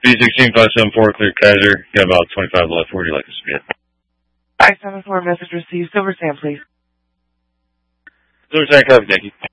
B16574, clear Kaiser. Got about 25 left. Where would you like us to be at? I-74 message received. Silver Sand, please. Silver Sand, copy, thank you.